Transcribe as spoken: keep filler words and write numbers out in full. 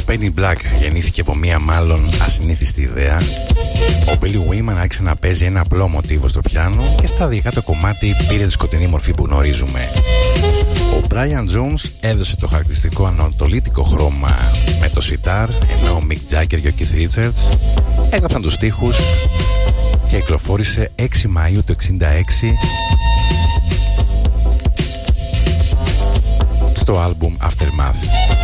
Penny Black γεννήθηκε από μία μάλλον ασυνήθιστη ιδέα. Ο Billy Wyman άρχισε να παίζει ένα απλό μοτίβο στο πιάνο και σταδιακά το κομμάτι πήρε τη σκοτεινή μορφή που γνωρίζουμε. Ο Brian Jones έδωσε το χαρακτηριστικό ανατολίτικο χρώμα με το σιτάρ, ενώ ο Mick Jagger και ο Keith Richards έγραψαν τους στίχους και κυκλοφόρησε έξι Μαΐου του εξήντα έξι στο άλμπουμ Aftermath.